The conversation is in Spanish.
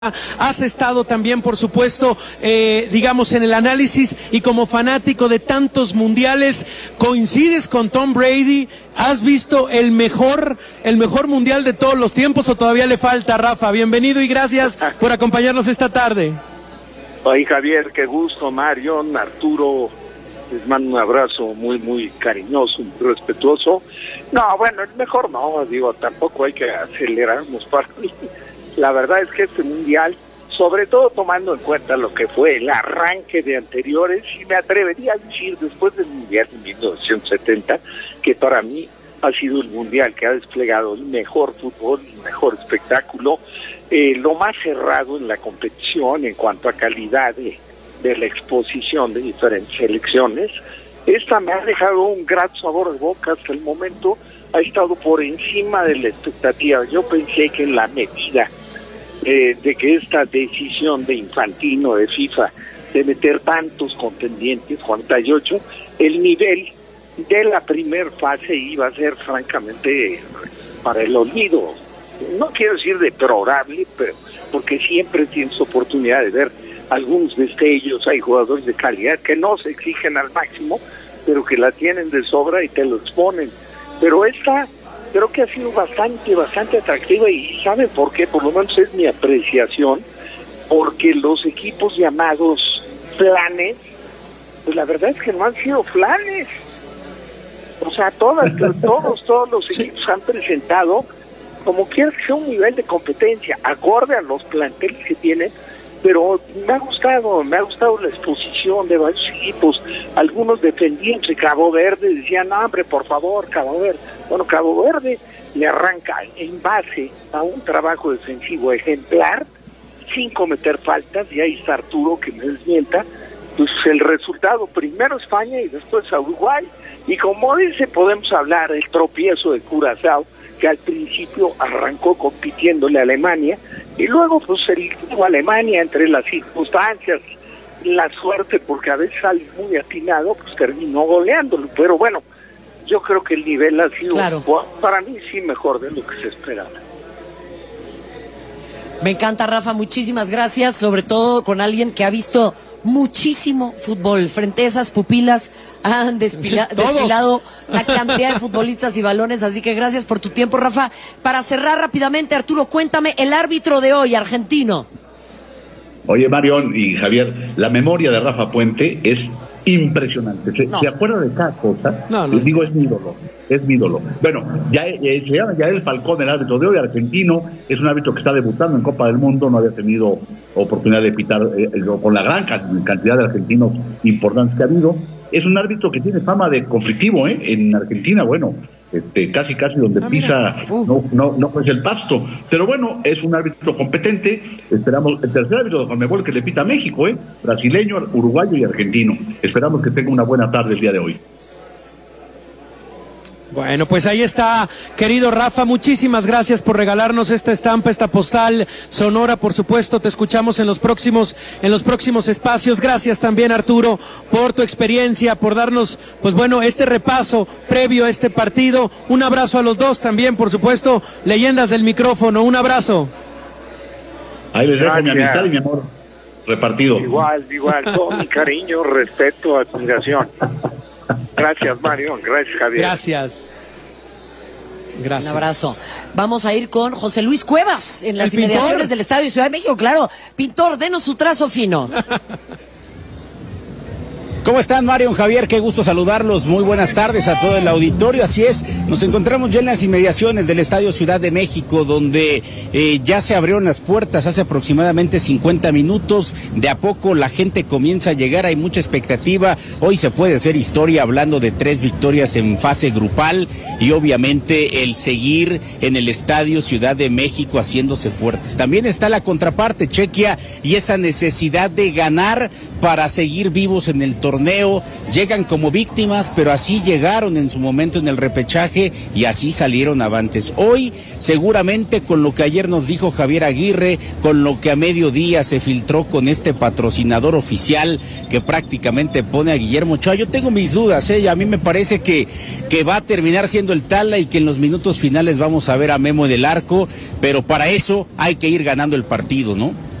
Has estado también, por supuesto, digamos, en el análisis y como fanático de tantos mundiales, ¿coincides con Tom Brady? ¿Has visto el mejor mundial de todos los tiempos o todavía le falta, Rafa? Bienvenido y gracias por acompañarnos esta tarde. Ay, Javier, qué gusto, Marion, Arturo, les mando un abrazo muy cariñoso, muy respetuoso. No, bueno, el mejor no, digo, tampoco hay que acelerarnos para mí. La verdad es que este mundial, sobre todo tomando en cuenta lo que fue el arranque de anteriores, y me atrevería a decir después del mundial de 1970, que para mí ha sido el mundial que ha desplegado el mejor fútbol, el mejor espectáculo, lo más cerrado en la competición en cuanto a calidad de la exposición de diferentes selecciones. Esta me ha dejado un grato sabor de boca hasta el momento, ha estado por encima de la expectativa. Yo pensé que en la medida de que esta decisión de Infantino, de FIFA, de meter tantos contendientes, 48, el nivel de la primer fase iba a ser francamente para el olvido. No quiero decir deplorable, pero porque siempre tienes oportunidad de ver algunos destellos, hay jugadores de calidad que no se exigen al máximo, pero que la tienen de sobra y te lo exponen. Pero esta creo que ha sido bastante atractiva, y ¿saben por qué? Por lo menos es mi apreciación, porque los equipos llamados flanes, pues la verdad es que no han sido flanes. O sea, todos los equipos han presentado, como quiera que sea, un nivel de competencia, acorde a los planteles que tienen, pero me ha gustado la exposición de varios equipos. Algunos defendientes de Cabo Verde decían, no, hombre, por favor, Cabo Verde. Bueno, Cabo Verde le arranca en base a un trabajo defensivo ejemplar, sin cometer faltas, y ahí está Arturo que me desmienta. Pues el resultado, primero España y después a Uruguay, y como dice, podemos hablar del tropiezo de Curazao, que al principio arrancó compitiéndole a Alemania, y luego pues el equipo Alemania, entre las circunstancias, la suerte, porque a veces sale muy atinado, pues terminó goleándolo. Pero bueno, yo creo que el nivel ha sido, para mí sí, mejor de lo que se esperaba. Me encanta, Rafa, muchísimas gracias, sobre todo con alguien que ha visto muchísimo fútbol. Frente a esas pupilas han desfilado la cantidad de futbolistas y balones, así que gracias por tu tiempo, Rafa. Para cerrar rápidamente, Arturo, cuéntame, el árbitro de hoy, argentino. Oye, Marión y Javier, la memoria de Rafa Puente es impresionante. ¿Se acuerda de cada cosa? Les digo, es mi ídolo. Bueno, se llama Yael Falcón, el árbitro de hoy, argentino. Es un árbitro que está debutando en Copa del Mundo, no había tenido oportunidad de pitar con la gran cantidad de argentinos importantes que ha habido. Es un árbitro que tiene fama de conflictivo, en Argentina, bueno, casi donde pisa no es el pasto, pero bueno, es un árbitro competente. Esperamos el tercer árbitro de Conmebol que le pita a México, brasileño, uruguayo y argentino. Esperamos que tenga una buena tarde el día de hoy. Bueno, pues ahí está, querido Rafa, muchísimas gracias por regalarnos esta estampa, esta postal sonora, por supuesto, te escuchamos en los próximos espacios. Gracias también, Arturo, por tu experiencia, por darnos, pues bueno, este repaso previo a este partido. Un abrazo a los dos también, por supuesto, leyendas del micrófono, un abrazo. Ahí les dejo mi amistad y mi amor repartido. Igual, todo mi cariño, respeto, admiración. Gracias, Mario. Gracias, Javier. Gracias. Un abrazo. Vamos a ir con José Luis Cuevas en las inmediaciones del Estadio Ciudad de México. Claro, pintor, denos su trazo fino. ¿Cómo están, Mario, Javier? Qué gusto saludarlos. Muy buenas tardes a todo el auditorio. Así es, nos encontramos ya en las inmediaciones del Estadio Ciudad de México, donde ya se abrieron las puertas hace aproximadamente 50 minutos. De a poco la gente comienza a llegar, hay mucha expectativa. Hoy se puede hacer historia hablando de 3 victorias en fase grupal y obviamente el seguir en el Estadio Ciudad de México haciéndose fuertes. También está la contraparte, Chequia, y esa necesidad de ganar para seguir vivos en el torneo torneo, llegan como víctimas, pero así llegaron en su momento en el repechaje y así salieron avantes. Hoy, seguramente con lo que ayer nos dijo Javier Aguirre, con lo que a mediodía se filtró con este patrocinador oficial que prácticamente pone a Guillermo Ochoa, yo tengo mis dudas, y a mí me parece que va a terminar siendo el Tala y que en los minutos finales vamos a ver a Memo en el arco, pero para eso hay que ir ganando el partido, ¿no?